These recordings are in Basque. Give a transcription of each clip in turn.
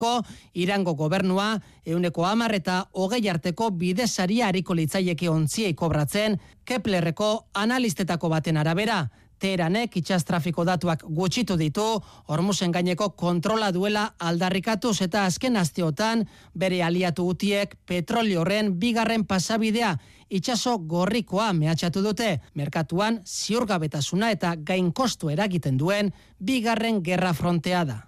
Irango gobernua 110 eta 20 arteko bidesaria ariko litzaieke ontziei kobratzen, Keplerreko analistetako baten arabera. Teheranek itsas trafiko datuak gutxitu ditu, Hormuzen gaineko kontrola duela aldarrikatuz eta azken asteotan bere aliatu gutiek petrolio horren bigarren pasabidea itsaso gorrikoa mehatxatu dute. Merkatuan ziurgabetasuna eta gainkostu eragiten duen bigarren gerra frontea da.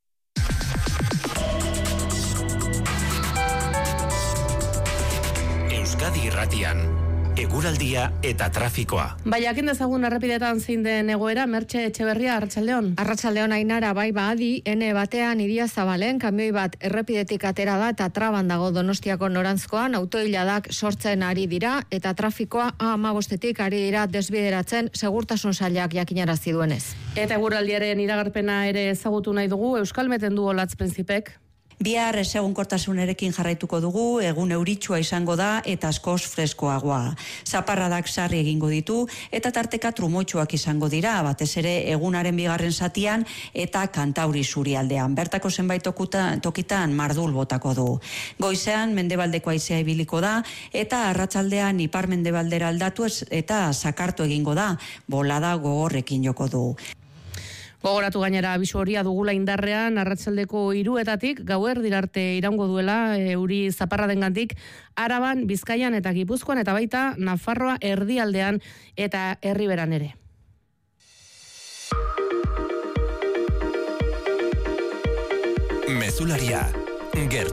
Euskadi Irratian, eguraldia eta trafikoa. Jakin dezagun errepidetan zein den egoera, Mertxe Etxeberria, Arratsaldeon. Arratsaldeon Ainara, adi, N batean Iria Zabalen, kamioi bat errepidetik atera da eta traban dago Donostiako norantzkoan, autoiladak sortzen ari dira eta trafikoa A15-tik ari dira desbideratzen segurtasun sailak jakinarazi duenez. Eta eguraldiaren iragarpena ere ezagutu nahi dugu, Euskalmeten du Olatz Printzipek. Bihar ezegonkortasunarekin jarraituko dugu, egun euritsua izango da eta askoz freskoagoa. Zaparradak sarri egingo ditu eta tarteka trumoitsuak izango dira, batez ere egunaren bigarren zatian eta Kantauri zurialdean. Bertako zenbait tokitan mardul botako du. Goizean mendebaldeko haizea ibiliko da eta arratsaldean ipar-mendebaldera aldatu eta sakartu egingo da, bolada gogorrekin joko du. Gogoratu gainera abisu horia dugula indarrean arratsaldeko 3:00 gauerdira arte iraungo duela euri zaparradengandik Araban, Bizkaian eta Gipuzkoan eta baita Nafarroa erdialdean eta Erriberan ere. Mezularia, gertu